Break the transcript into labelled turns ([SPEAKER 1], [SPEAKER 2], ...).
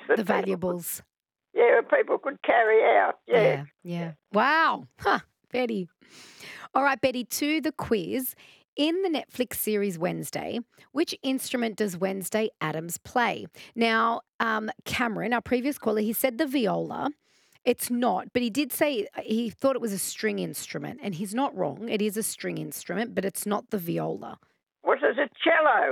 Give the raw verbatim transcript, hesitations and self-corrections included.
[SPEAKER 1] that
[SPEAKER 2] The
[SPEAKER 1] people could,
[SPEAKER 2] valuables.
[SPEAKER 1] yeah, people could carry out. Yeah.
[SPEAKER 2] Yeah, yeah. Wow. Huh, Betty. All right, Betty, to the quiz. In the Netflix series Wednesday, which instrument does Wednesday Adams play? Now, um, Cameron, our previous caller, he said the viola. It's not, but he did say uh, he thought it was a string instrument, and he's not wrong. It is a string instrument, but it's not the viola.
[SPEAKER 1] What is it? Cello.